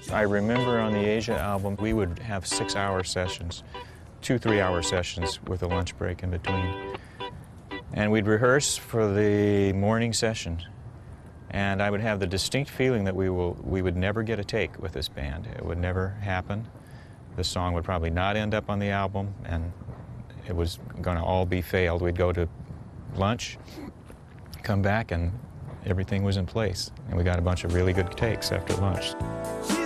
I remember on the Asia album, we would have 6-hour sessions, 2 3-hour sessions with a lunch break in between. And we'd rehearse for the morning session. And I would have the distinct feeling that we would never get a take with this band. It would never happen. The song would probably not end up on the album, and it was going to all be failed. We'd go to lunch, come back, and everything was in place. And we got a bunch of really good takes after lunch.